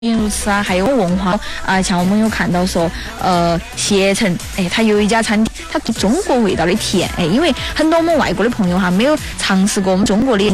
言如此啊，还有文化啊，像我们有看到说，携程，它有一家餐厅，它中国味道的甜，因为很多我们外国的朋友哈没有尝试过我们中国的。